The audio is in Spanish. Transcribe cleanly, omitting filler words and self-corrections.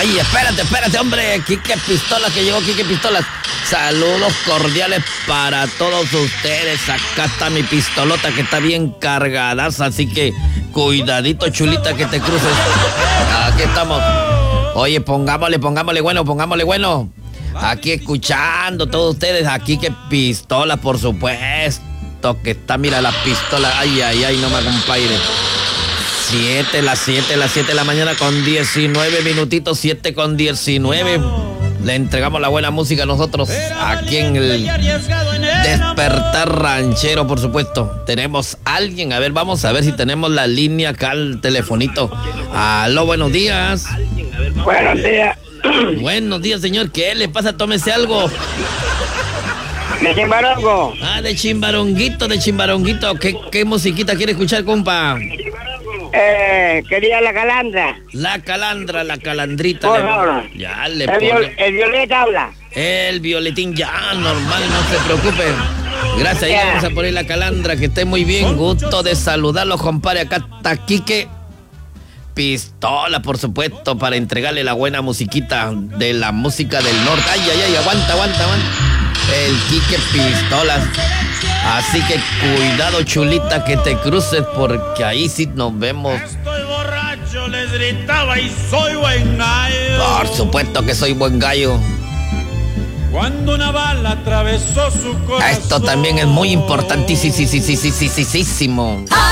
Ay, espérate, hombre. Quique Pistolas, que llegó Quique Pistolas. Saludos cordiales para todos ustedes. Acá está mi pistolota que está bien cargada, así que cuidadito, chulita, que te cruces. Aquí estamos. Oye, pongámosle bueno. Aquí escuchando todos ustedes. Aquí que Pistolas, por supuesto, que está, mira la pistola. Ay, no me acompañe. Las 7 de la mañana con 19 minutitos, 7 con 19. Le entregamos la buena música nosotros aquí en el Despertar Ranchero, por supuesto. Tenemos a alguien, a ver, vamos a ver si tenemos la línea acá, el telefonito. Aló, buenos días. Buenos días. Buenos días, señor. ¿Qué le pasa? Tómese algo. ¿De Chimbarongo? De Chimbaronguito. ¿Qué musiquita quiere escuchar, compa? Quería la calandra. La calandrita. Por favor. Ya le El violeta habla. El violetín, ya, normal, no se preocupe. Gracias, ahí vamos a poner la calandra, que esté muy bien. Gusto de saludarlo, compadre. Acá está Quique Pistola, por supuesto, para entregarle la buena musiquita de la música del norte. Ay, aguanta. El Quique Pistolas. Así que cuidado, chulita, que te cruces, porque ahí sí nos vemos. Estoy borracho, les gritaba, y soy buen gallo. Por supuesto que soy buen gallo. Cuando una bala atravesó su corazón. Esto también es muy importantísimo.